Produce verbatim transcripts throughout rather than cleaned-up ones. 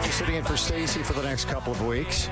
sitting in for Stacy for the next couple of weeks.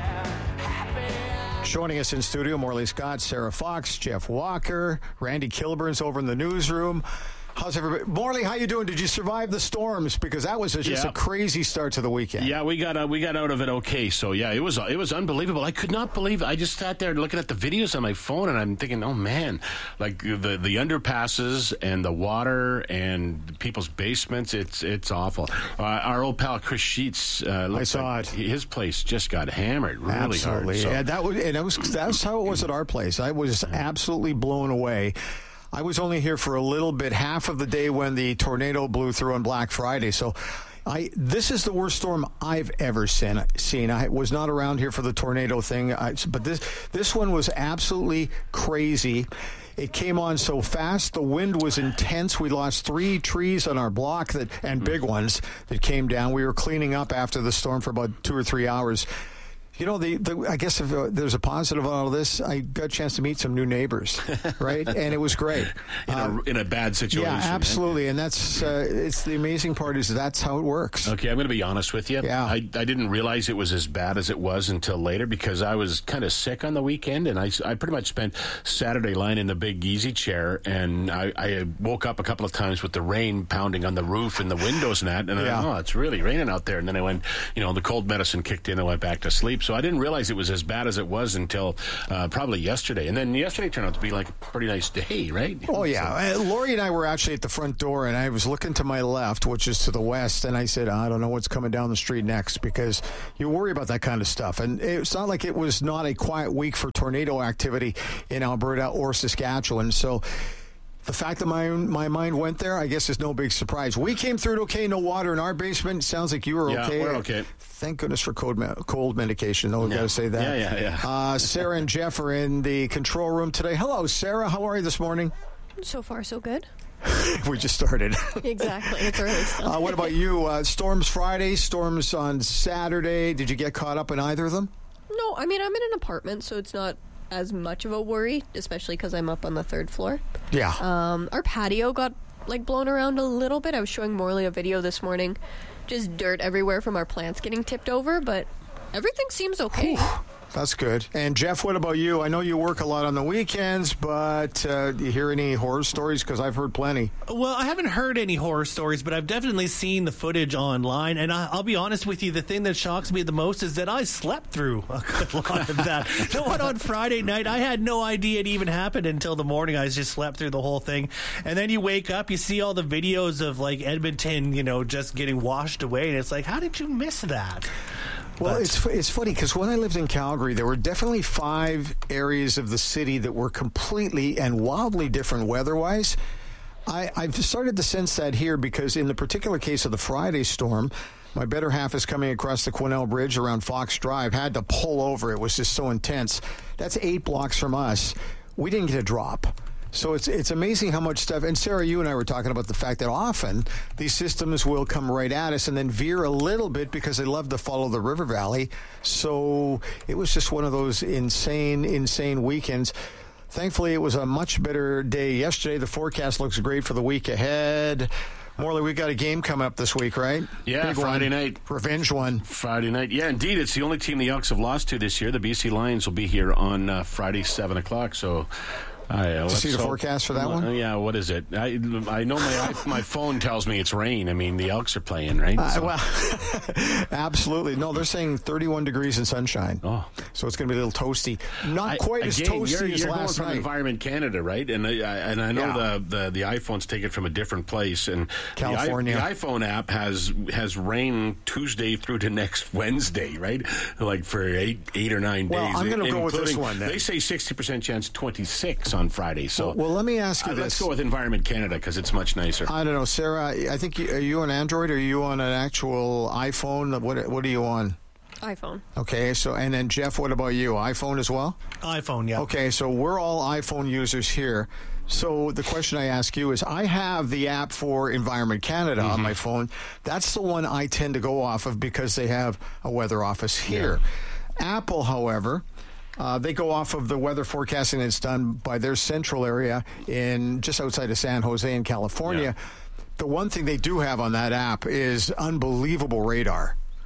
Joining us in studio, Morley Scott, Sarah Fox, Jeff Walker, Randy Kilburn's over in the newsroom. How's everybody? Morley, how you doing? Did you survive the storms? Because that was a, just yeah. a crazy start to the weekend. Yeah, we got uh, we got out of it okay. So yeah, it was it was unbelievable. I could not believe it. I just sat there looking at the videos on my phone, and I'm thinking, oh man, like the the underpasses and the water and people's basements. It's it's awful. Uh, our old pal Chris Sheets, uh, I saw like it. His place just got hammered really absolutely. hard. So. Yeah, that was and that was that's how it was at our place. I was absolutely blown away. I was only here for a little bit, half of the day when the tornado blew through on Black Friday. So I this is the worst storm I've ever seen. seen. I was not around here for the tornado thing, I, but this this one was absolutely crazy. It came on so fast. The wind was intense. We lost three trees on our block that and big ones that came down. We were cleaning up after the storm for about two or three hours. You know, the, the I guess if uh, there's a positive on all this, I got a chance to meet some new neighbors, right? And it was great. in, uh, a, in a bad situation. Yeah, absolutely. Right? And that's uh, it's the amazing part is that's how it works. Okay, I'm going to be honest with you. Yeah. I, I didn't realize it was as bad as it was until later because I was kind of sick on the weekend, and I, I pretty much spent Saturday lying in the big easy chair, and I, I woke up a couple of times with the rain pounding on the roof and the windows and that, and yeah. I, oh, it's really raining out there. And then I went, you know, the cold medicine kicked in and I went back to sleep. So I didn't realize it was as bad as it was until uh, probably yesterday. And then yesterday turned out to be like a pretty nice day, right? Oh, yeah. So. Uh, Lori and I were actually at the front door, and I was looking to my left, which is to the west, and I said, I don't know what's coming down the street next, because you worry about that kind of stuff. And it's not like it was not a quiet week for tornado activity in Alberta or Saskatchewan. So the fact that my my mind went there, I guess, is no big surprise. We came through it okay, no water in our basement. Sounds like you were yeah, okay. we're okay. Thank goodness for cold, me- cold medication, though. We've yeah. got to say that. Yeah, yeah, yeah. Uh, Sarah and Jeff are in the control room today. Hello, Sarah. How are you this morning? So far, so good. We just started. Exactly. It's early still. uh, what about you? Uh, storms Friday, storms on Saturday. Did you get caught up in either of them? No, I mean, I'm in an apartment, so it's not as much of a worry, especially because I'm up on the third floor. Yeah. Um, our patio got like blown around a little bit. I was showing Morley a video this morning, just dirt everywhere from our plants getting tipped over, but everything seems okay. That's good. And Jeff, what about you? I know you work a lot on the weekends, but uh, do you hear any horror stories? Because I've heard plenty. Well, I haven't heard any horror stories, but I've definitely seen the footage online. And I, I'll be honest with you, the thing that shocks me the most is that I slept through a good lot of that. The one on Friday night, I had no idea it even happened until the morning. I just slept through the whole thing. And then you wake up, you see all the videos of like Edmonton, you know, just getting washed away. And it's like, how did you miss that? Well, But it's it's funny because when I lived in Calgary, there were definitely five areas of the city that were completely and wildly different weather-wise. I, I've started to sense that here because in the particular case of the Friday storm, my better half is coming across the Quesnel Bridge around Fox Drive, had to pull over. It was just so intense. That's eight blocks from us. We didn't get a drop. So it's it's amazing how much stuff, and Sarah, you and I were talking about the fact that often these systems will come right at us and then veer a little bit because they love to follow the river valley. So it was just one of those insane, insane weekends. Thankfully, it was a much better day yesterday. The forecast looks great for the week ahead. Morley, we got a game coming up this week, right? Yeah, Big Friday one. night. Revenge one. Friday night. Yeah, indeed. It's the only team the Elks have lost to this year. The B C Lions will be here on uh, Friday, seven o'clock. So I, uh, Did you see the hope, forecast for that uh, one? Yeah, what is it? I, I know my my phone tells me it's rain. I mean, the Elks are playing, right? Uh, So. well, absolutely. No, they're saying thirty-one degrees and sunshine. Oh. So it's going to be a little toasty. Not I, quite as again, toasty you're, as you're last going from night. Environment Canada, right? And I, I, and I know Yeah. the, the the iPhones take it from a different place. And California. The, I, the iPhone app has has rain Tuesday through to next Wednesday, right? Like for eight eight or nine Well, days. I'm gonna go with this including- one, then. They say sixty percent chance twenty-six on Friday. So Well, let me ask you uh, this. let's go with Environment Canada because it's much nicer. I don't know, Sarah. I think you, are you on Android or are you on an actual iPhone? What What are you on? iPhone. Okay, so and then Jeff, what about you? iPhone as well? iPhone, yeah. Okay, so we're all iPhone users here. So the question I ask you is, I have the app for Environment Canada Mm-hmm. on my phone. That's the one I tend to go off of because they have a weather office here. Apple, however, Uh, they go off of the weather forecasting that's done by their central area in just outside of San Jose in California. Yeah. The one thing they do have on that app is unbelievable radar.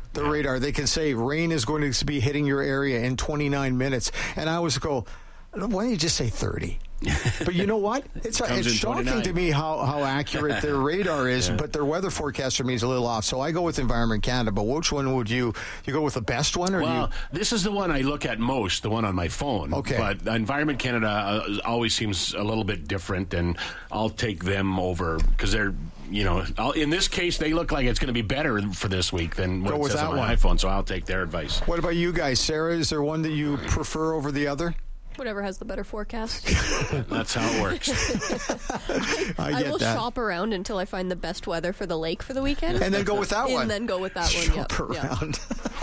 the radar. They can say rain is going to be hitting your area in twenty-nine minutes. And I always go, why don't you just say thirty? But you know what? It's, Comes it's in shocking twenty-nine. to me how, how accurate their radar is, Yeah. but their weather forecast for me is a little off. So I go with Environment Canada. But which one would you, you go with the best one? Or Well, do this is the one I look at most, the one on my phone. Okay. But Environment Canada uh, always seems a little bit different, and I'll take them over because they're, you know, I'll, in this case, they look like it's going to be better for this week than what Go it with says that on my one. iPhone, so I'll take their advice. you, what about you guys? Sarah, is there one that you prefer over the other? Whatever has the better forecast. That's how it works. I I get will that. shop around until I find the best weather for the lake for the weekend. And then go with that and one. then go with that one. Shop Yep. Yeah. around.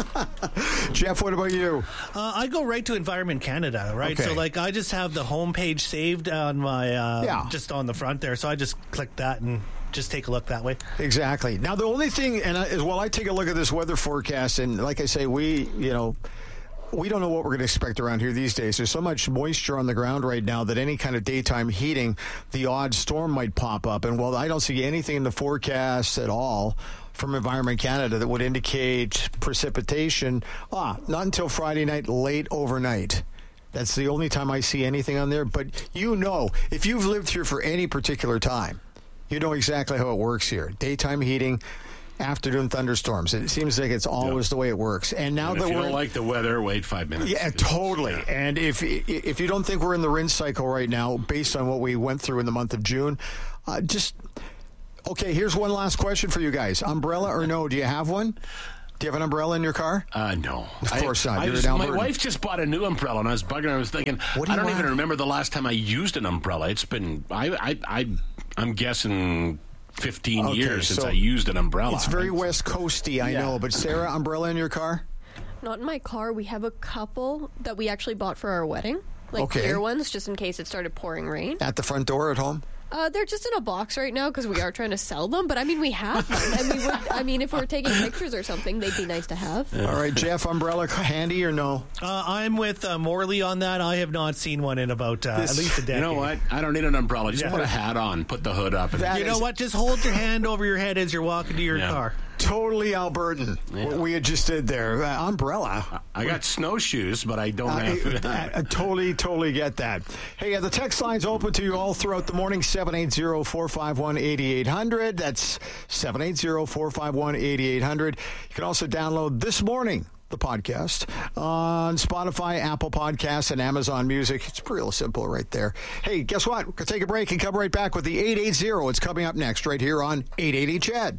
Jeff, what about you? Uh, I go right to Environment Canada, right? Okay. So, like, I just have the homepage saved on my, uh, Yeah. just on the front there. So I just click that and just take a look that way. Exactly. Now, the only thing, and I, is while I take a look at this weather forecast, and like I say, we, you know, we don't know what we're going to expect around here these days. There's so much moisture on the ground right now that any kind of daytime heating, the odd storm might pop up. And while I don't see anything in the forecast at all from Environment Canada that would indicate precipitation, ah, not until Friday night, late overnight. That's the only time I see anything on there. But you know, if you've lived here for any particular time, you know exactly how it works here. Daytime heating, afternoon thunderstorms. It seems like it's always Yep. the way it works. And now And that if you we're don't in- like the weather, wait five minutes. yeah, totally. Yeah. And if if you don't think we're in the rinse cycle right now, based on what we went through in the month of June, uh, just okay. Here's one last question for you guys: umbrella or no? Do you have one? Do you have an umbrella in your car? Uh, no. Of course not. I You're was- in my Alberta. wife just bought a new umbrella, and I was bugging her. I was thinking, What do I you don't even want? remember the last time I used an umbrella. It's been, I, I, I, I'm guessing fifteen Okay, years since so I used an umbrella. It's very West Coasty, I Yeah. know. But Sarah, umbrella in your car? Not in my car. We have a couple that we actually bought for our wedding. Like Okay. clear ones, just in case it started pouring rain. At the front door at home? Uh, they're just in a box right now because we are trying to sell them. But I mean, we have them. I mean, would, I mean, if we're taking pictures or something, they'd be nice to have. All right, Jeff, umbrella handy or no? Uh, I'm with uh, Morley on that. I have not seen one in about uh, at This- least a decade. You know what? I don't need an umbrella. Just Yeah. put a hat on, put the hood up. And That You know is what? Just hold your hand over your head as you're walking to your Yeah. car. totally Albertan, what we had just did there. Uh, umbrella. I got snowshoes, but I don't I, have. I, I totally, totally get that. Hey, uh, the text line's open to you all throughout the morning, seven eight zero, four five one, eight eight hundred. That's seven eight zero, four five one, eight eight hundred. You can also download This Morning, the podcast, on Spotify, Apple Podcasts, and Amazon Music. It's real simple right there. Hey, guess what? We're going to take a break and come right back with the eight eighty. It's coming up next right here on eight eighty C H E D.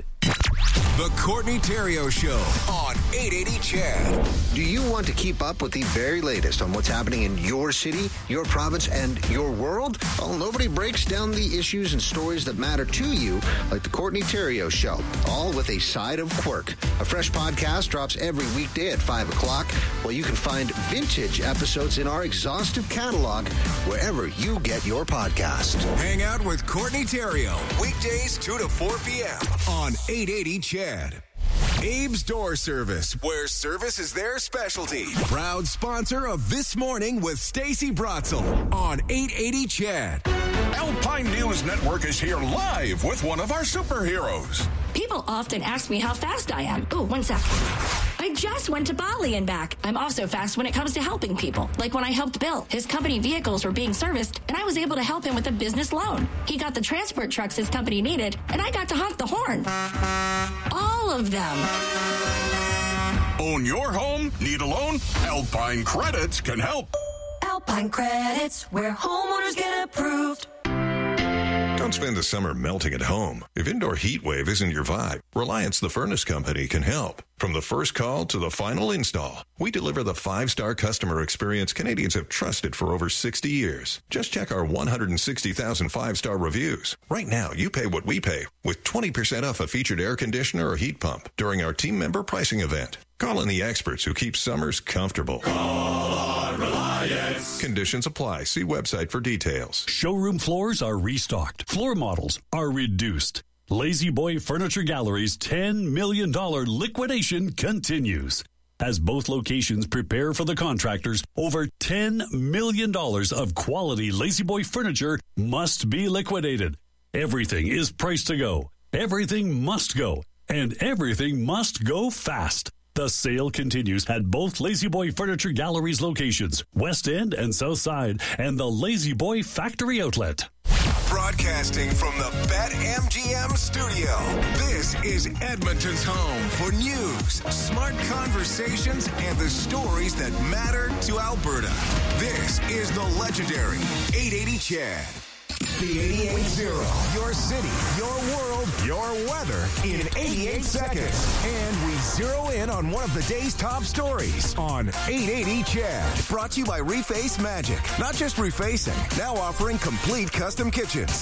The Courtney Terrio Show on eight eighty C H E D. Do you want to keep up with the very latest on what's happening in your city, your province, and your world? Well, nobody breaks down the issues and stories that matter to you like the Courtney Terrio Show, all with a side of quirk. A fresh podcast drops every weekday at five o'clock, while you can find vintage episodes in our exhaustive catalog wherever you get your podcast. Hang out with Courtney Terrio. Weekdays two to four p.m. on eight eighty C H E D. Abe's Door Service, where service is their specialty. Proud sponsor of This Morning with Stacy Bratzel on eight eighty C H E D. Alpine News Network is here live with one of our superheroes. People often ask me how fast I am. Oh, one sec. I just went to Bali and back. I'm also fast when it comes to helping people. Like when I helped Bill. His company vehicles were being serviced, and I was able to help him with a business loan. He got the transport trucks his company needed, and I got to honk the horn. All of them. Own your home? Need a loan? Alpine Credits can help. Alpine Credits, where homeowners get approved. Don't spend the summer melting at home. If indoor heat wave isn't your vibe, Reliance the Furnace Company can help. From the first call to the final install, we deliver the five-star customer experience Canadians have trusted for over sixty years. Just check our one hundred sixty thousand five-star reviews. Right now, you pay what we pay with twenty percent off a featured air conditioner or heat pump during our team member pricing event. Call in the experts who keep summers comfortable. Call on Reliance. Conditions apply. See website for details. Showroom floors are restocked. Floor models are reduced. Lazy Boy Furniture Gallery's ten million dollars liquidation continues. As both locations prepare for the contractors, over ten million dollars of quality Lazy Boy furniture must be liquidated. Everything is priced to go. Everything must go. And everything must go fast. The sale continues at both Lazy Boy Furniture Galleries locations, West End and South Side, and the Lazy Boy Factory Outlet. Broadcasting from the BetMGM studio, this is Edmonton's home for news, smart conversations, and the stories that matter to Alberta. This is the legendary eight eighty Chad. The eighty-eight zero. Your city, your world, your weather in eighty-eight seconds. And we zero in on one of the day's top stories on eight eighty Chad. Brought to you by Reface Magic. Not just refacing, now offering complete custom kitchens.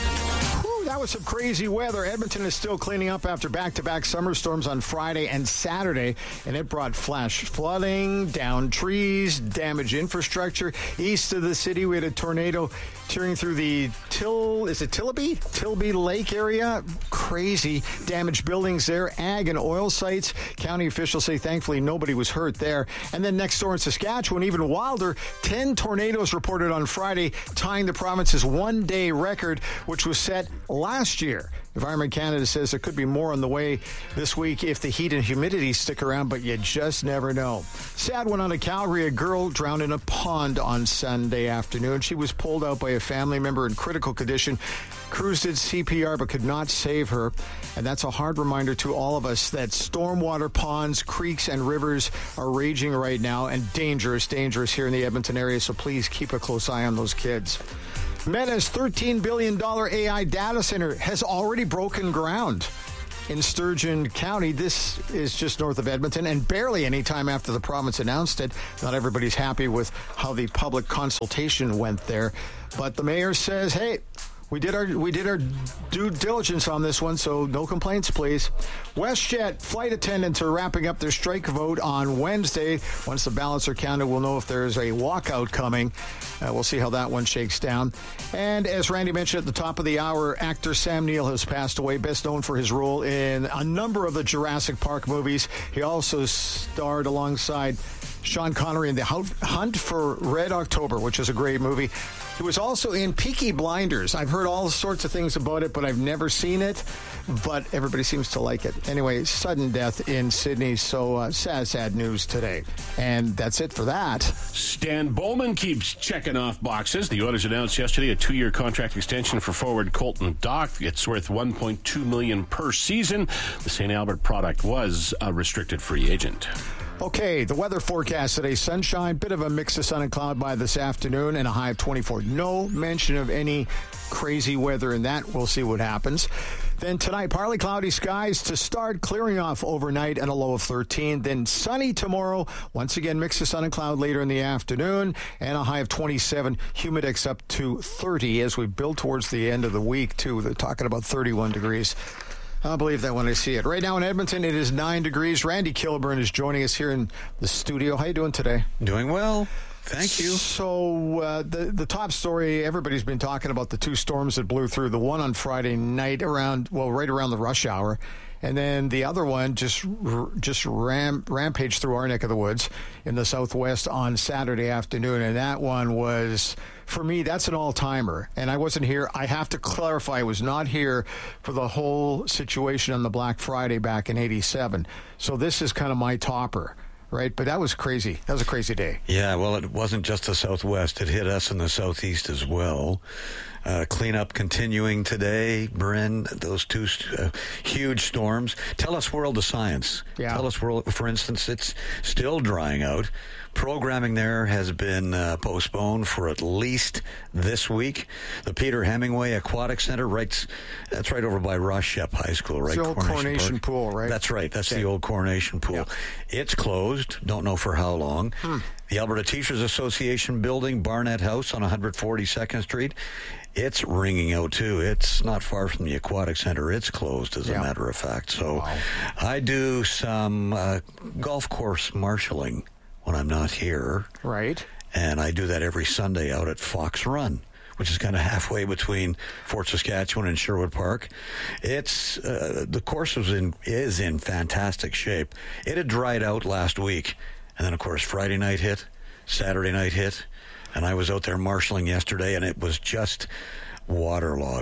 Whew, that was some crazy weather. Edmonton is still cleaning up after back-to-back summer storms on Friday and Saturday, and it brought flash flooding, downed trees, damaged infrastructure. East of the city, we had a tornado tearing through the Till, is it Tilby? Tilby Lake area. Crazy damaged buildings there. Ag and oil sites. County officials say thankfully nobody was hurt there. And then next door in Saskatchewan, even wilder, ten tornadoes reported on Friday, tying the province's one-day record, which was set last year. Environment Canada says there could be more on the way this week if the heat and humidity stick around, but you just never know. Sad one out of Calgary. A girl drowned in a pond on Sunday afternoon. She was pulled out by a family member in critical condition. Crews did C P R but could not save her. And that's a hard reminder to all of us that stormwater ponds, creeks, and rivers are raging right now and dangerous, dangerous here in the Edmonton area. So please keep a close eye on those kids. Meta's thirteen billion dollars A I data center has already broken ground in Sturgeon County. This is just north of Edmonton, and barely any time after the province announced it. Not everybody's happy with how the public consultation went there, but the mayor says, hey, We did our we did our due diligence on this one, so no complaints, please. WestJet flight attendants are wrapping up their strike vote on Wednesday. Once the ballots are counted, we'll know if there's a walkout coming. Uh, we'll see how that one shakes down. And as Randy mentioned at the top of the hour, actor Sam Neill has passed away, best known for his role in a number of the Jurassic Park movies. He also starred alongside Sean Connery in The Hunt for Red October, which is a great movie. He was also in Peaky Blinders. I've heard all sorts of things about it, but I've never seen it. But everybody seems to like it. Anyway, sudden death in Sydney. So uh, sad, sad news today. And that's it for that. Stan Bowman keeps checking off boxes. The Oilers announced yesterday a two-year contract extension for forward Colton Dach. It's worth one point two million dollars per season. The Saint Albert product was a restricted free agent. Okay, the weather forecast today. Sunshine, bit of a mix of sun and cloud by this afternoon, and a high of twenty-four. No mention of any crazy weather in that. We'll see what happens. Then tonight, partly cloudy skies to start, clearing off overnight and a low of thirteen. Then sunny tomorrow. Once again, mix of sun and cloud later in the afternoon, and a high of twenty-seven. Humidex up to thirty as we build towards the end of the week, too. They're talking about thirty-one degrees. I'll believe that when I see it. Right now in Edmonton, it is nine degrees. Randy Kilburn is joining us here in the studio. How you doing today? Doing well. Thank you. So uh, the the top story, everybody's been talking about the two storms that blew through. The one on Friday night around, well, right around the rush hour. And then the other one just just ram, rampaged through our neck of the woods in the southwest on Saturday afternoon. And that one was, for me, that's an all-timer. And I wasn't here. I have to clarify, I was not here for the whole situation on the Black Friday back in eighty-seven. So this is kind of my topper. Right, but that was crazy. That was a crazy day. Yeah, well, it wasn't just the Southwest. It hit us in the Southeast as well. Uh, cleanup continuing today, Bryn, those two uh, huge storms. Tell us World of Science. Yeah. Tell us, World, for instance, it's still drying out. Programming there has been uh, postponed for at least this week. The Peter Hemingway Aquatic Center, right, that's right over by Ross Shep High School, right? It's the old Coronation, Coronation Park. Pool, right? That's right. That's okay. the old Coronation Pool. Yeah. It's closed. Don't know for how long. Hmm. The Alberta Teachers Association building, Barnett House on one forty-second Street, it's ringing out too. It's not far from the Aquatic Center. It's closed, as yeah. a matter of fact. So wow. I do some uh, golf course marshalling when I'm not here. Right. And I do that every Sunday out at Fox Run, which is kind of halfway between Fort Saskatchewan and Sherwood Park. It's uh, the course was in is in fantastic shape. It had dried out last week, and then of course Friday night hit, Saturday night hit, and I was out there marshalling yesterday, and it was just waterlogged.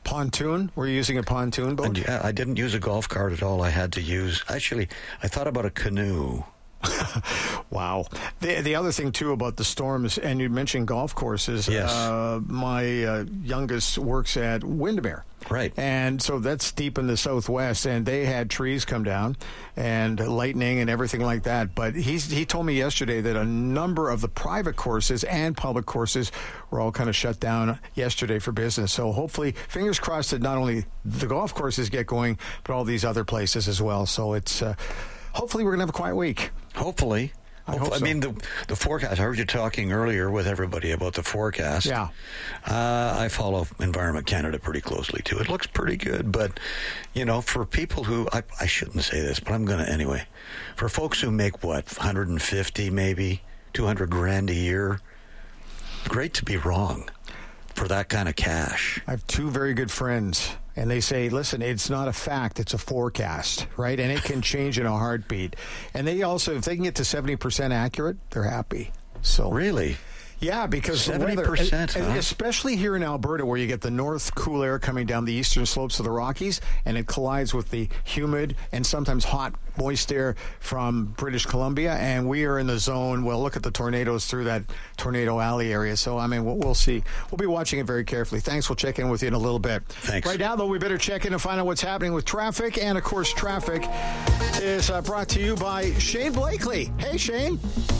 Pontoon? Were you using a pontoon boat? And, yeah, I didn't use a golf cart at all. I had to use, actually, I thought about a canoe. Wow. The the other thing, too, about the storms, and you mentioned golf courses. Yes. Uh, my uh, youngest works at Windermere. Right. And so that's deep in the southwest, and they had trees come down and lightning and everything like that. But he's, he told me yesterday that a number of the private courses and public courses were all kind of shut down yesterday for business. So hopefully, fingers crossed that not only the golf courses get going, but all these other places as well. So it's uh, hopefully we're going to have a quiet week. Hopefully. I, hope I so. mean, the the forecast, I heard you talking earlier with everybody about the forecast. Yeah. Uh, I follow Environment Canada pretty closely, too. It looks pretty good, but, you know, for people who, I, I shouldn't say this, but I'm going to anyway. For folks who make, what, one hundred fifty maybe, two hundred grand a year, great to be wrong for that kind of cash. I have two very good friends, and they say, listen, it's not a fact, it's a forecast, right? And it can change in a heartbeat. And they also, if they can get to seventy percent accurate, they're happy. So Really? Yeah, because seventy the weather, percent, and, huh? and especially here in Alberta, where you get the north cool air coming down the eastern slopes of the Rockies, and it collides with the humid and sometimes hot, moist air from British Columbia, and we are in the zone. Well, look at the tornadoes through that Tornado Alley area. So, I mean, we'll, we'll see. We'll be watching it very carefully. Thanks. We'll check in with you in a little bit. Thanks. Right now, though, we better check in and find out what's happening with traffic. And, of course, traffic is uh, brought to you by Shane Blakely. Hey, Shane.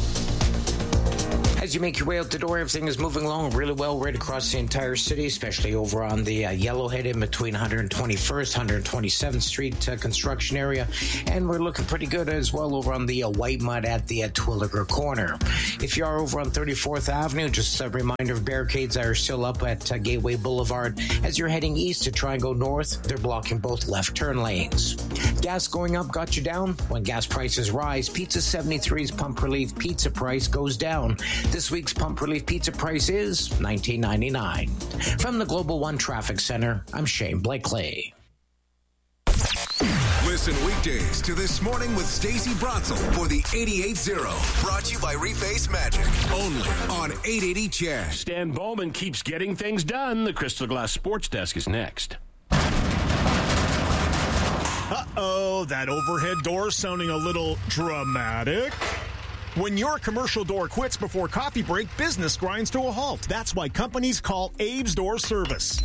As you make your way out the door, everything is moving along really well right across the entire city, especially over on the uh, Yellowhead in between one hundred twenty-first, one hundred twenty-seventh Street uh, construction area. And we're looking pretty good as well over on the uh, White Mud at the uh, Twilliger corner. If you are over on thirty-fourth Avenue, just a reminder of barricades that are still up at uh, Gateway Boulevard. As you're heading east to try and go north, they're blocking both left turn lanes. Gas going up got you down. When gas prices rise, Pizza seventy-three's Pump Relief Pizza price goes down. This week's Pump Relief Pizza price is nineteen ninety-nine. From the Global One Traffic Center, I'm Shane Blakely. Listen weekdays to This Morning with Stacey Brotzel for the eighty-eight zero. Brought to you by Reface Magic. Only on eight eighty C H E D. Stan Bowman keeps getting things done. The Crystal Glass Sports Desk is next. Uh-oh, that overhead door sounding a little dramatic. When your commercial door quits before coffee break, business grinds to a halt. That's why companies call Abe's Door Service.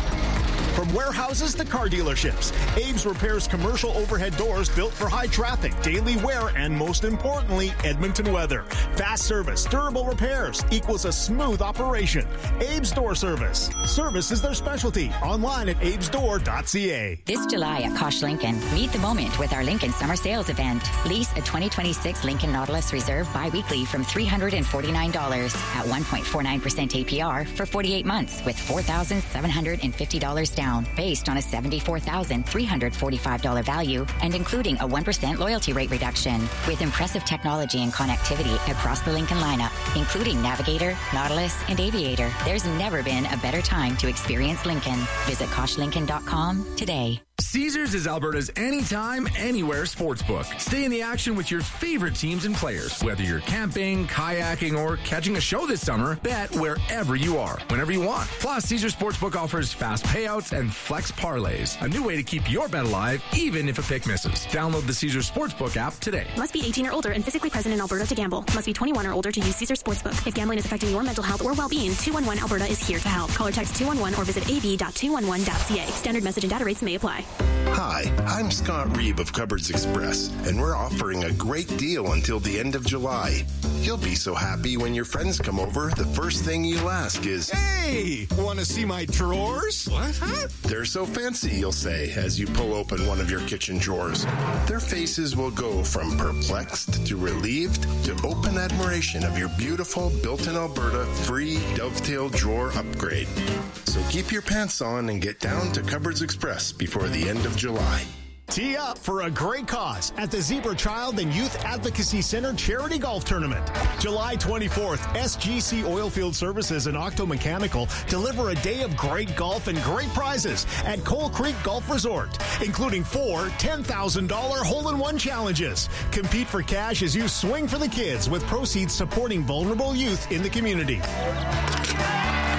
From warehouses to car dealerships, Abe's repairs commercial overhead doors built for high traffic, daily wear, and most importantly, Edmonton weather. Fast service, durable repairs equals a smooth operation. Abe's Door Service. Service is their specialty. Online at abes door dot c a. This July at Kosh Lincoln, meet the moment with our Lincoln Summer Sales Event. Lease a twenty twenty-six Lincoln Nautilus Reserve bi-weekly from three hundred forty-nine dollars at one point four nine percent A P R for forty-eight months with four thousand seven hundred fifty dollars down based on a seventy-four thousand three hundred forty-five dollars value and including a one percent loyalty rate reduction with impressive technology and connectivity across the Lincoln lineup, including Navigator, Nautilus, and Aviator. There's never been a better time to experience Lincoln. Visit kosh lincoln dot com today. Caesars is Alberta's anytime, anywhere sportsbook. Stay in the action with your favorite teams and players. Whether you're camping, kayaking, or catching a show this summer, bet wherever you are, whenever you want. Plus, Caesars Sportsbook offers fast payouts and flex parlays, a new way to keep your bet alive, even if a pick misses. Download the Caesars Sportsbook app today. Must be eighteen or older and physically present in Alberta to gamble. Must be twenty-one or older to use Caesars Sportsbook. If gambling is affecting your mental health or well-being, two one one Alberta is here to help. Call or text two one one or visit a b dot two one one dot c a. Standard message and data rates may apply. Hi, I'm Scott Reeb of Cupboards Express, and we're offering a great deal until the end of July. You'll be so happy when your friends come over, the first thing you'll ask is, "Hey, want to see my drawers?" "What? Huh?" "They're so fancy," you'll say as you pull open one of your kitchen drawers. Their faces will go from perplexed to relieved to open admiration of your beautiful built-in Alberta free dovetail drawer upgrade. So keep your pants on and get down to Cupboards Express before the end of July. Tee up for a great cause at the Zebra Child and Youth Advocacy Center Charity Golf Tournament. July twenty-fourth, S G C Oilfield Services and Octo Mechanical deliver a day of great golf and great prizes at Coal Creek Golf Resort, including four ten thousand dollars hole-in-one challenges. Compete for cash as you swing for the kids with proceeds supporting vulnerable youth in the community.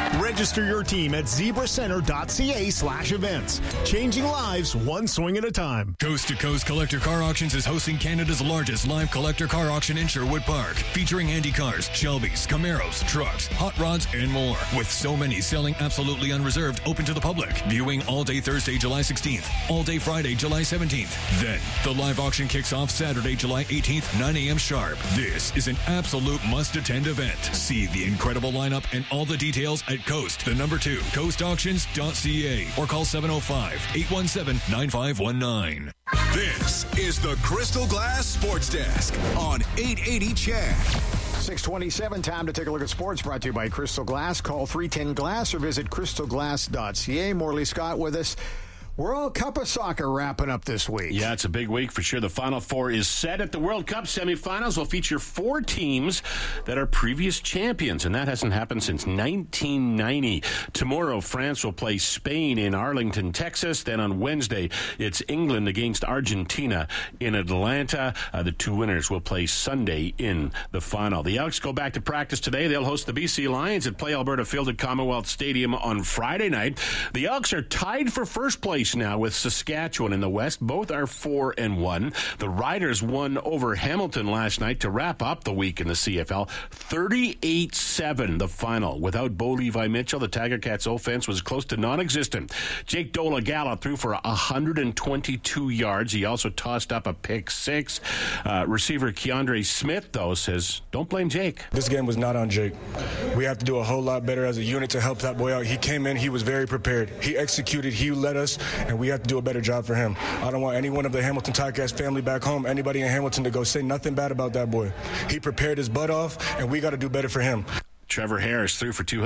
Register your team at zebracenter.ca slash events. Changing lives one swing at a time. Coast to Coast Collector Car Auctions is hosting Canada's largest live collector car auction in Sherwood Park, featuring Andy cars, Shelbys, Camaros, trucks, hot rods, and more. With so many selling absolutely unreserved, open to the public. Viewing all day Thursday, July sixteenth, all day Friday, July seventeenth. Then, the live auction kicks off Saturday, July eighteenth, nine a.m. sharp. This is an absolute must-attend event. See the incredible lineup and all the details at Coast, the number two, coast auctions dot c a, or call seven oh five, eight one seven, nine five one nine. This is the Crystal Glass Sports Desk on eight eighty C H E D. six twenty-seven, time to take a look at sports, brought to you by Crystal Glass. Call three ten glass or visit crystal glass dot c a. Morley Scott with us. World Cup of Soccer wrapping up this week. Yeah, it's a big week for sure. The Final Four is set at the World Cup semifinals. Will feature four teams that are previous champions, and that hasn't happened since nineteen ninety. Tomorrow, France will play Spain in Arlington, Texas. Then on Wednesday, it's England against Argentina in Atlanta. Uh, the two winners will play Sunday in the final. The Elks go back to practice today. They'll host the B C Lions at Play Alberta Field at Commonwealth Stadium on Friday night. The Elks are tied for first place now with Saskatchewan in the West. Both are four and one. The Riders won over Hamilton last night to wrap up the week in the C F L. thirty-eight seven the final. Without Bo Levi Mitchell, the Tiger Cats offense was close to non-existent. Jake Dolegala threw for one hundred twenty-two yards. He also tossed up a pick six. Uh, receiver Keandre Smith, though, says, don't blame Jake. This game was not on Jake. We have to do a whole lot better as a unit to help that boy out. He came in, he was very prepared. He executed, he led us, and we have to do a better job for him. I don't want any one of the Hamilton Ticats family back home, anybody in Hamilton, to go say nothing bad about that boy. He prepared his butt off, and we got to do better for him. Trevor Harris threw for two hundred